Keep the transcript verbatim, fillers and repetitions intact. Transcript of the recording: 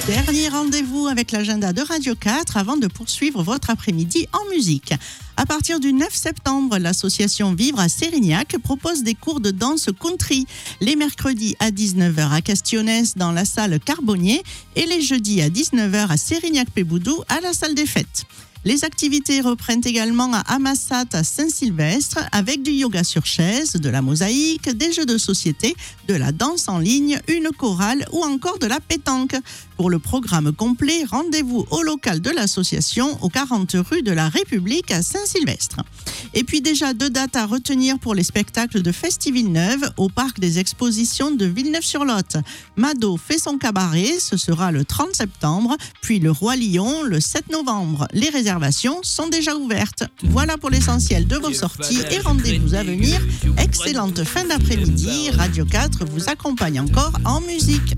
Dernier rendez-vous avec l'agenda de Radio quatre avant de poursuivre votre après-midi en musique. À partir du neuf septembre, l'association Vivre à Sérignac propose des cours de danse country les mercredis à dix-neuf heures à Castionès dans la salle Carbonnier et les jeudis à dix-neuf heures à Sérignac-Péboudou à la salle des fêtes. Les activités reprennent également à Amassat à Saint-Sylvestre avec du yoga sur chaise, de la mosaïque, des jeux de société, de la danse en ligne, une chorale ou encore de la pétanque. Pour le programme complet, rendez-vous au local de l'association au quarante rue de la République à Saint-Sylvestre. Et puis déjà deux dates à retenir pour les spectacles de Festi-Villeneuve au parc des expositions de Villeneuve-sur-Lot. Mado fait son cabaret, ce sera le trente septembre, puis le Roi Lion le sept novembre. Les réservations sont déjà ouvertes. Voilà pour l'essentiel de vos sorties et rendez-vous à venir. Excellente fin d'après-midi. Radio quatre vous accompagne encore en musique.